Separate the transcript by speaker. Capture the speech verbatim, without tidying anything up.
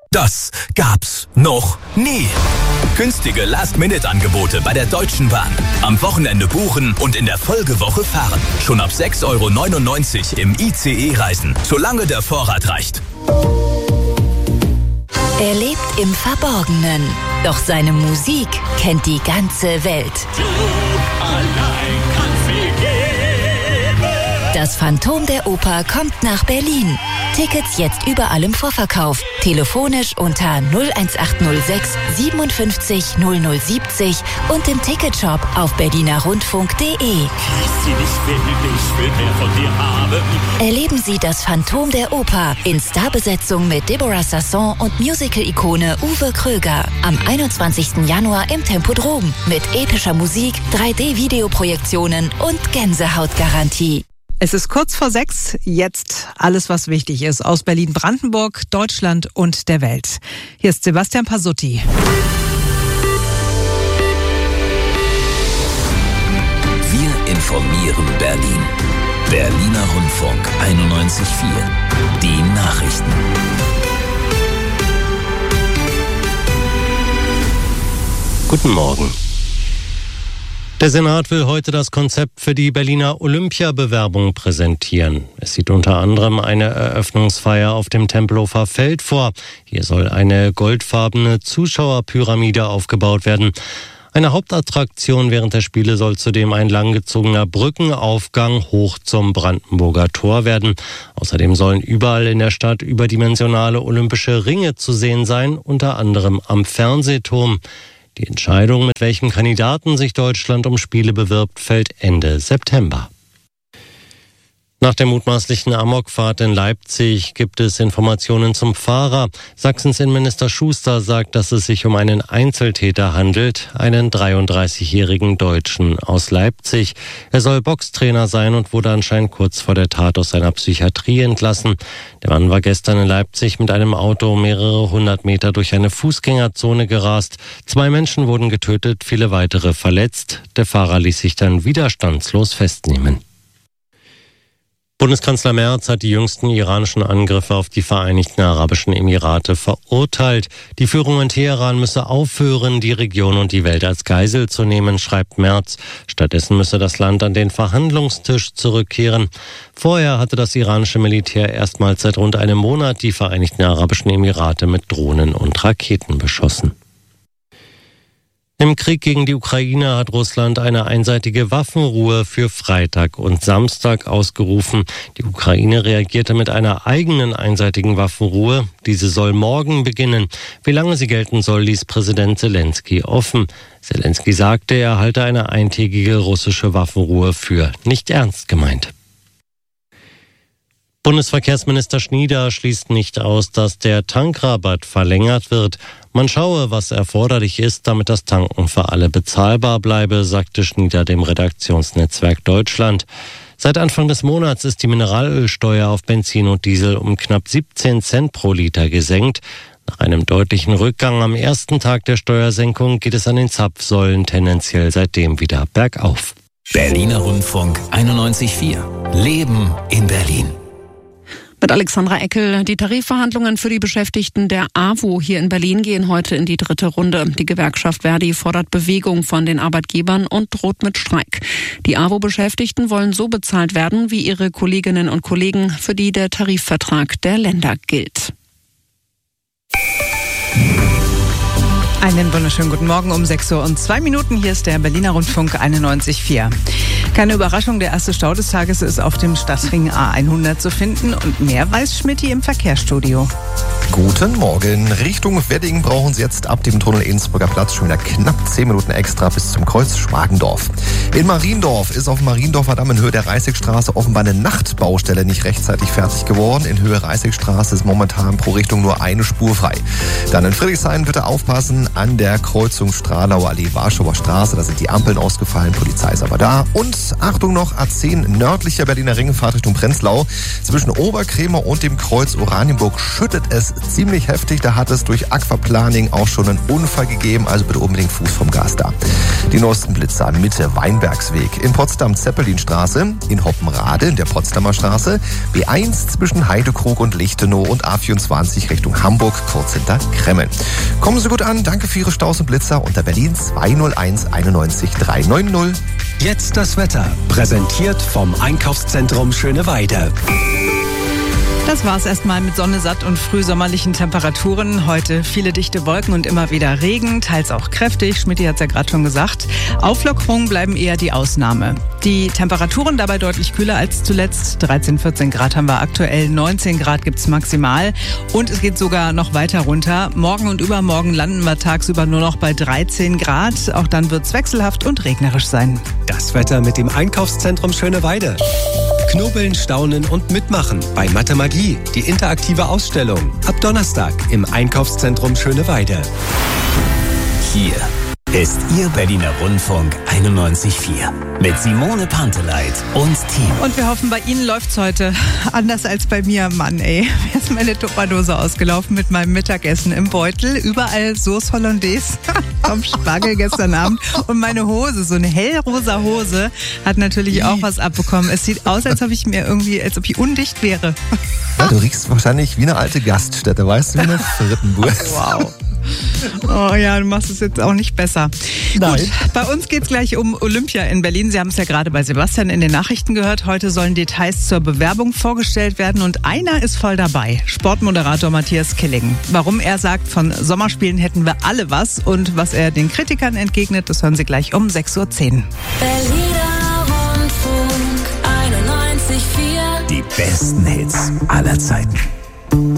Speaker 1: Das gab's noch nie. Günstige Last-Minute-Angebote bei der Deutschen Bahn. Am Wochenende buchen und in der Folgewoche fahren. Schon ab sechs Euro neunundneunzig im I C E-Reisen, solange der Vorrat reicht.
Speaker 2: Er lebt im Verborgenen, doch seine Musik kennt die ganze Welt.
Speaker 3: Du allein kannst sie geben.
Speaker 2: Das Phantom der Oper kommt nach Berlin. Tickets jetzt überall im Vorverkauf. Telefonisch unter null eins acht null sechs siebenundfünfzig null null siebzig und im Ticketshop auf berliner rundfunk punkt de.
Speaker 3: Lass sie nicht will, ich will mehr von dir haben.
Speaker 2: Erleben Sie das Phantom der Oper in Starbesetzung mit Deborah Sasson und Musical-Ikone Uwe Kröger. Am einundzwanzigsten Januar im Tempodrom mit epischer Musik, drei D-Videoprojektionen und Gänsehautgarantie.
Speaker 4: Es ist kurz vor sechs, jetzt alles, was wichtig ist aus Berlin-Brandenburg, Deutschland und der Welt. Hier ist Sebastian Pasutti.
Speaker 1: Wir informieren Berlin. Berliner Rundfunk einundneunzig Komma vier. Die Nachrichten.
Speaker 5: Guten Morgen. Der Senat will heute das Konzept für die Berliner Olympiabewerbung präsentieren. Es sieht unter anderem eine Eröffnungsfeier auf dem Tempelhofer Feld vor. Hier soll eine goldfarbene Zuschauerpyramide aufgebaut werden. Eine Hauptattraktion während der Spiele soll zudem ein langgezogener Brückenaufgang hoch zum Brandenburger Tor werden. Außerdem sollen überall in der Stadt überdimensionale olympische Ringe zu sehen sein, unter anderem am Fernsehturm. Die Entscheidung, mit welchem Kandidaten sich Deutschland um Spiele bewirbt, fällt Ende September. Nach der mutmaßlichen Amokfahrt in Leipzig gibt es Informationen zum Fahrer. Sachsens Innenminister Schuster sagt, dass es sich um einen Einzeltäter handelt, einen dreiunddreißigjährigen Deutschen aus Leipzig. Er soll Boxtrainer sein und wurde anscheinend kurz vor der Tat aus seiner Psychiatrie entlassen. Der Mann war gestern in Leipzig mit einem Auto mehrere hundert Meter durch eine Fußgängerzone gerast. Zwei Menschen wurden getötet, viele weitere verletzt. Der Fahrer ließ sich dann widerstandslos festnehmen. Bundeskanzler Merz hat die jüngsten iranischen Angriffe auf die Vereinigten Arabischen Emirate verurteilt. Die Führung in Teheran müsse aufhören, die Region und die Welt als Geisel zu nehmen, schreibt Merz. Stattdessen müsse das Land an den Verhandlungstisch zurückkehren. Vorher hatte das iranische Militär erstmals seit rund einem Monat die Vereinigten Arabischen Emirate mit Drohnen und Raketen beschossen. Im Krieg gegen die Ukraine hat Russland eine einseitige Waffenruhe für Freitag und Samstag ausgerufen. Die Ukraine reagierte mit einer eigenen einseitigen Waffenruhe. Diese soll morgen beginnen. Wie lange sie gelten soll, ließ Präsident Zelensky offen. Zelensky sagte, er halte eine eintägige russische Waffenruhe für nicht ernst gemeint. Bundesverkehrsminister Schnieder schließt nicht aus, dass der Tankrabatt verlängert wird. Man schaue, was erforderlich ist, damit das Tanken für alle bezahlbar bleibe, sagte Schnieder dem Redaktionsnetzwerk Deutschland. Seit Anfang des Monats ist die Mineralölsteuer auf Benzin und Diesel um knapp siebzehn Cent pro Liter gesenkt. Nach einem deutlichen Rückgang am ersten Tag der Steuersenkung geht es an den Zapfsäulen tendenziell seitdem wieder bergauf.
Speaker 1: Berliner Rundfunk einundneunzig Komma vier. Leben in Berlin.
Speaker 6: Mit Alexandra Eckel. Die Tarifverhandlungen für die Beschäftigten der A W O hier in Berlin gehen heute in die dritte Runde. Die Gewerkschaft Verdi fordert Bewegung von den Arbeitgebern und droht mit Streik. Die A W O-Beschäftigten wollen so bezahlt werden wie ihre Kolleginnen und Kollegen, für die der Tarifvertrag der Länder gilt.
Speaker 4: Einen wunderschönen guten Morgen um sechs Uhr und zwei Minuten. Hier ist der Berliner Rundfunk einundneunzig Komma vier. Keine Überraschung, der erste Stau des Tages ist auf dem Stadtring A hundert zu finden und mehr weiß Schmidti im Verkehrsstudio.
Speaker 7: Guten Morgen. Richtung Wedding brauchen Sie jetzt ab dem Tunnel Innsbrucker Platz schon wieder knapp zehn Minuten extra bis zum Kreuz Schwagendorf. In Mariendorf ist auf dem Mariendorfer Damm in Höhe der Reißigstraße offenbar eine Nachtbaustelle nicht rechtzeitig fertig geworden. In Höhe Reißigstraße ist momentan pro Richtung nur eine Spur frei. Dann in Friedrichshain bitte aufpassen an der Kreuzung Stralauer Allee Warschauer Straße. Da sind die Ampeln ausgefallen, Polizei ist aber da. Und Achtung noch, A zehn nördlicher Berliner Ring, Fahrtrichtung Prenzlau. Zwischen Oberkrämer und dem Kreuz Oranienburg schüttet es ziemlich heftig. Da hat es durch Aquaplaning auch schon einen Unfall gegeben. Also bitte unbedingt Fuß vom Gas da. Die neuesten Blitze an Mitte Weinbergsweg. In Potsdam Zeppelinstraße, in Hoppenrade in der Potsdamer Straße, B eins zwischen Heidekrug und Lichtenau und A vierundzwanzig Richtung Hamburg, kurz hinter Kremmen. Kommen Sie gut an. Danke für Ihre Staus und Blitzer unter Berlin zwei null eins einundneunzig drei neun null.
Speaker 8: Jetzt das Wetter. Präsentiert vom Einkaufszentrum Schöneweide.
Speaker 4: Das war's erstmal mit Sonne, satt und frühsommerlichen Temperaturen. Heute viele dichte Wolken und immer wieder Regen, teils auch kräftig. Schmidti hat's ja gerade schon gesagt. Auflockerungen bleiben eher die Ausnahme. Die Temperaturen dabei deutlich kühler als zuletzt. dreizehn, vierzehn Grad haben wir aktuell, neunzehn Grad gibt's maximal. Und es geht sogar noch weiter runter. Morgen und übermorgen landen wir tagsüber nur noch bei dreizehn Grad. Auch dann wird's wechselhaft und regnerisch sein.
Speaker 8: Das Wetter mit dem Einkaufszentrum Schöneweide. Knobeln, staunen und mitmachen bei Mathemagie, die interaktive Ausstellung. Ab Donnerstag im Einkaufszentrum Schöneweide.
Speaker 1: Hier ist Ihr Berliner Rundfunk einundneunzig Komma vier mit Simone Panteleit und Team.
Speaker 4: Und wir hoffen, bei Ihnen läuft's heute anders als bei mir. Mann, ey, mir ist meine Tupperdose ausgelaufen mit meinem Mittagessen im Beutel. Überall Sauce Hollandaise vom Spargel gestern Abend. Und meine Hose, so eine hellrosa Hose, hat natürlich auch was abbekommen. Es sieht aus, als ob ich mir irgendwie, als ob ich undicht wäre.
Speaker 7: Ja, du riechst wahrscheinlich wie eine alte Gaststätte, weißt du, wie eine Frittenwurst.
Speaker 4: Wow. Oh ja, du machst es jetzt auch nicht besser.
Speaker 7: Nein.
Speaker 4: Gut, bei uns geht es gleich um Olympia in Berlin. Sie haben es ja gerade bei Sebastian in den Nachrichten gehört. Heute sollen Details zur Bewerbung vorgestellt werden und einer ist voll dabei. Sportmoderator Matthias Killing. Warum er sagt, von Sommerspielen hätten wir alle was und was er den Kritikern entgegnet, das hören Sie gleich um sechs Uhr zehn.
Speaker 9: Berliner Rundfunk einundneunzig Komma vier.
Speaker 1: Die besten Hits aller Zeiten.